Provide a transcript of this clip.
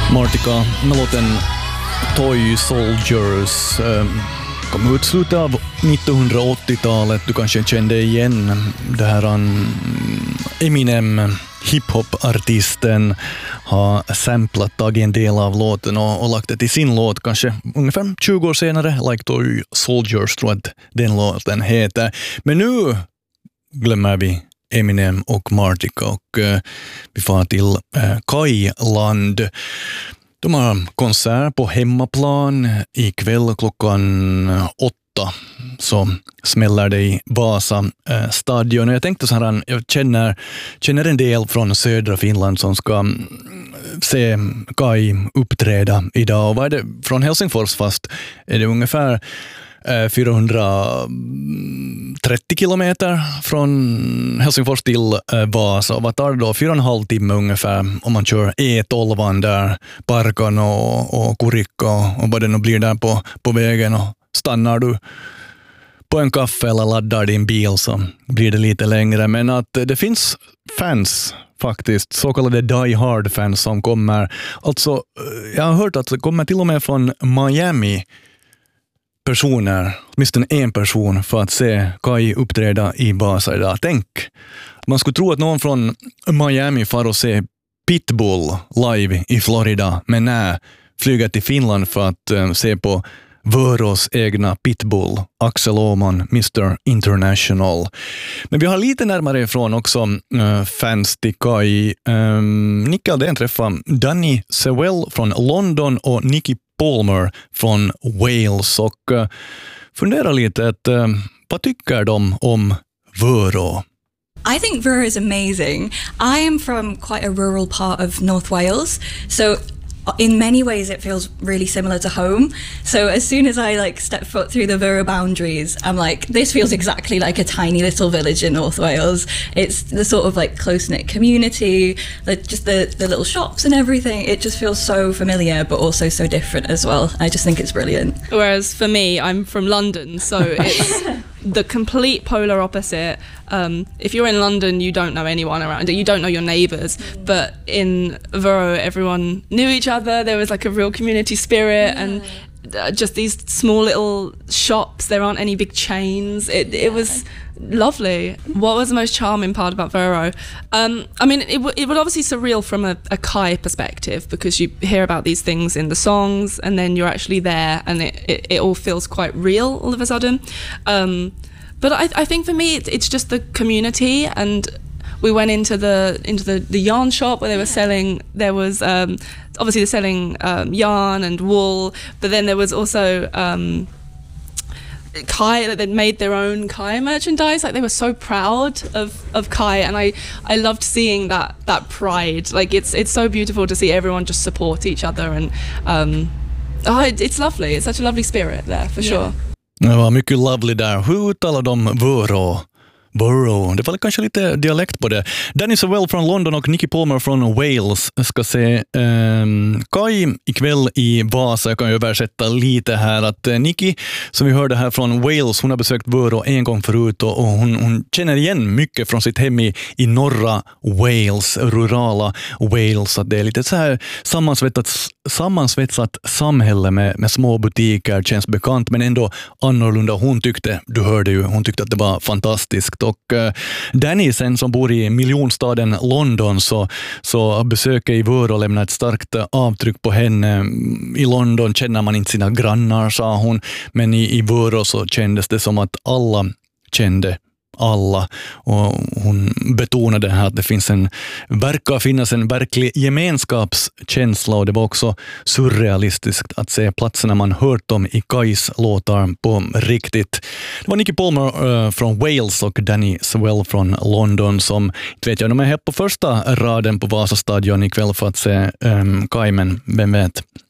Martika med låten Toy Soldiers kom ut slutet av 1980-talet. Du kanske kände igen det här Eminem, hiphop-artisten, har samplat tagit en del av låten och lagt det till sin låt kanske ungefär 20 år senare. Like Toy Soldiers tror jag att den låten heter. Men nu glömmer vi Eminem och Martika och vi får till Kailand. De har konsert på hemmaplan ikväll klockan 8. Så smäller det i Vasa stadion. Jag tänkte så här, jag känner en del från södra Finland som ska se Kai uppträda idag. Och vad är det från Helsingfors, fast är det ungefär 430 kilometer från Helsingfors till Vasa. Och vad tar det då? 4,5 timmar ungefär om man kör E12 där, Parkan och Kurikka och vad det nu blir där på vägen. Och stannar du på en kaffe eller laddar din bil så blir det lite längre. Men att det finns fans faktiskt, så kallade Die Hard-fans som kommer. Alltså, jag har hört att det kommer till och med från Miami personer, åtminstone en person, för att se Kai uppträda i Vasa idag. Tänk, man skulle tro att någon från Miami far och se Pitbull live i Florida, men nej, flyger till Finland för att se på Vörås egna Pitbull, Axel Åhman, Mr. International. Men vi har lite närmare ifrån också fans till Kai. Nicke Aldén träffade Danny Sewell från London och Nicky Palmer från Wales och fundera lite att vad tycker de om Vörå? I think Vörå is amazing. I am from quite a rural part of North Wales, so in many ways it feels really similar to home. So as soon as I step foot through the Vörå boundaries, I'm like, this feels exactly like a tiny little village in North Wales. It's the sort of close-knit community, just the little shops and everything. It just feels so familiar but also so different as well. I just think it's brilliant. Whereas for me, I'm from London, so it's the complete polar opposite. If you're in London, you don't know anyone around. You don't know your neighbours. But in Vörå, everyone knew each other. There was a real community spirit, and just these small little shops. There aren't any big chains. It was lovely. What was the most charming part about Vörå? I mean, it was obviously surreal from a Kai perspective, because you hear about these things in the songs and then you're actually there and it all feels quite real all of a sudden. But I think for me it's just the community, and we went into the yarn shop where they were selling. There was obviously they're selling yarn and wool, but then there was also Kai, they made their own Kai merchandise. They were so proud of Kai, and I loved seeing that pride. It's so beautiful to see everyone just support each other, and it's lovely. It's such a lovely spirit there for sure. Det var mycket lovely där. Hur uttalar de Vörå? Borough. Det var kanske lite dialekt på det. Danny Sewell från London och Nicky Palmer från Wales ska se Kai ikväll i Vasa. Jag kan översätta lite här att Nicky, som vi hörde här från Wales, hon har besökt Borough en gång förut och hon känner igen mycket från sitt hem i norra Wales, rurala Wales. Att det är lite så här sammansvetsat samhälle med små butiker, känns bekant men ändå annorlunda. Hon tyckte att det var fantastiskt. Och Danny sen, som bor i miljonstaden London, så besöker i Vörå lämnar ett starkt avtryck på henne. I London känner man inte sina grannar, sa hon, men i Vörå så kändes det som att alla kände alla, och hon betonade här att det verkar finnas en verklig gemenskapskänsla, och det var också surrealistiskt att se platserna man hört om i Kais låtar på riktigt. Det var Nicky Palmer från Wales och Danny Sewell från London som, vet jag, de är här på första raden på Vasa stadion ikväll för att se Kai, men vem vet.